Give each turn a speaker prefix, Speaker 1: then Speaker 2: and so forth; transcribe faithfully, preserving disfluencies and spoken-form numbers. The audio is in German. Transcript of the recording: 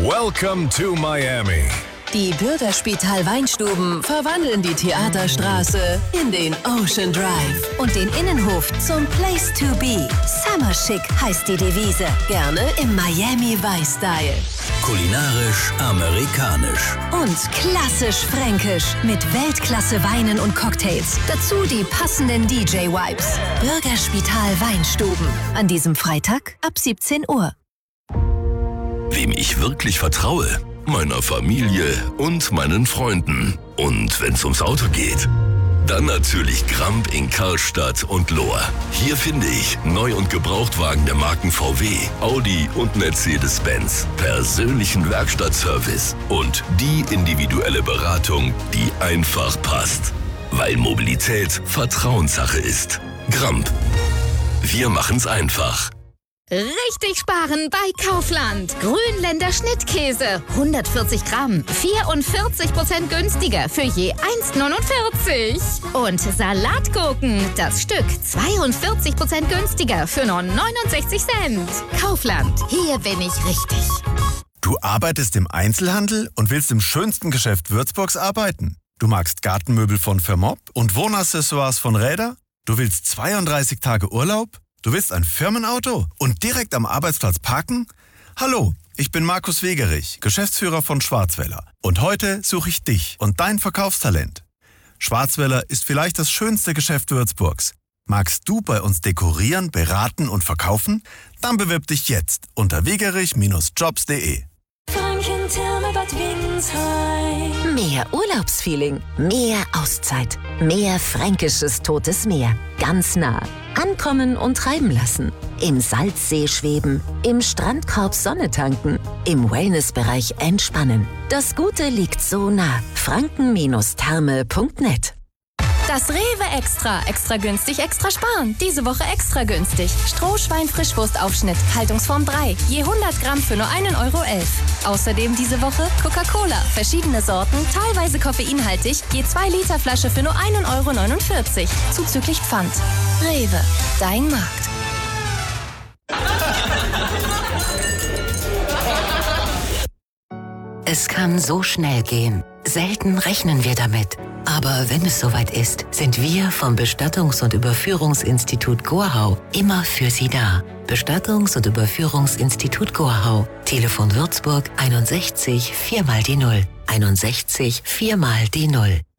Speaker 1: Welcome to Miami.
Speaker 2: Die Bürgerspital-Weinstuben verwandeln die Theaterstraße in den Ocean Drive und den Innenhof zum Place to be. Summer Chic heißt die Devise. Gerne im Miami Vice-Style.
Speaker 3: Kulinarisch amerikanisch.
Speaker 2: Und klassisch fränkisch mit Weltklasse-Weinen und Cocktails. Dazu die passenden D J-Vibes. Bürgerspital-Weinstuben. An diesem Freitag ab siebzehn Uhr.
Speaker 3: Wem ich wirklich vertraue? Meiner Familie und meinen Freunden. Und wenn's ums Auto geht, dann natürlich Gramp in Karlstadt und Lohr. Hier finde ich Neu- und Gebrauchtwagen der Marken V W, Audi und Mercedes-Benz, persönlichen Werkstattservice und die individuelle Beratung, die einfach passt. Weil Mobilität Vertrauenssache ist. Gramp. Wir machen's einfach.
Speaker 4: Richtig sparen bei Kaufland. Grünländer Schnittkäse. hundertvierzig Gramm. vierundvierzig Prozent günstiger für je eins neunundvierzig. Und Salatgurken. Das Stück zweiundvierzig Prozent günstiger für nur neunundsechzig Cent. Kaufland. Hier bin ich richtig.
Speaker 5: Du arbeitest im Einzelhandel und willst im schönsten Geschäft Würzburgs arbeiten. Du magst Gartenmöbel von Vermob und Wohnaccessoires von Räder. Du willst zweiunddreißig Tage Urlaub. Du willst ein Firmenauto und direkt am Arbeitsplatz parken? Hallo, ich bin Markus Wegerich, Geschäftsführer von Schwarzwälder. Und heute suche ich dich und dein Verkaufstalent. Schwarzwälder ist vielleicht das schönste Geschäft Würzburgs. Magst du bei uns dekorieren, beraten und verkaufen? Dann bewirb dich jetzt unter wegerich Bindestrich jobs punkt de.
Speaker 2: Mehr Urlaubsfeeling, mehr Auszeit, mehr fränkisches Totes Meer. Ganz nah. Ankommen und treiben lassen. Im Salzsee schweben, im Strandkorb Sonne tanken, im Wellnessbereich entspannen. Das Gute liegt so nah. franken Bindestrich therme punkt net.
Speaker 6: Das Rewe Extra. Extra günstig, extra sparen. Diese Woche extra günstig. Strohschwein-Frischwurstaufschnitt. Haltungsform drei. Je hundert Gramm für nur einen Euro elf. Außerdem diese Woche Coca-Cola. Verschiedene Sorten, teilweise koffeinhaltig. Je zwei Liter Flasche für nur einen Euro neunundvierzig. Zuzüglich Pfand. Rewe. Dein Markt.
Speaker 7: Es kann so schnell gehen. Selten rechnen wir damit. Aber wenn es soweit ist, sind wir vom Bestattungs- und Überführungsinstitut Gorhau immer für Sie da. Bestattungs- und Überführungsinstitut Gorhau. Telefon Würzburg einundsechzig vier mal die Null. einundsechzig vier mal die Null.